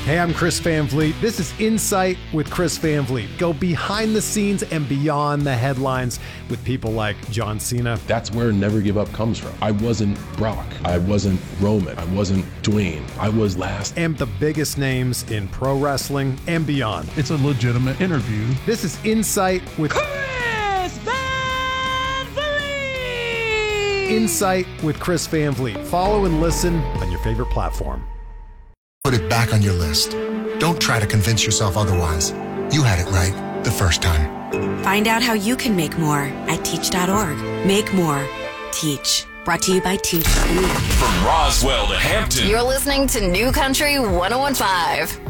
Hey, I'm Chris Van Vliet. This is Insight with Chris Van Vliet. Go behind the scenes and beyond the headlines with people like John Cena. That's where Never Give Up comes from. I wasn't Brock. I wasn't Roman. I wasn't Dwayne. I was last. And the biggest names in pro wrestling and beyond. It's a legitimate interview. This is Insight with Chris Van Vliet. Insight with Chris Van Vliet. Follow and listen on your favorite platform. Put it back on your list. Don't try to convince yourself otherwise. You had it right the first time. Find out how you can make more at teach.org. Make more. Teach. Brought to you by Teach. From Roswell to Hampton. You're listening to New Country 101.5.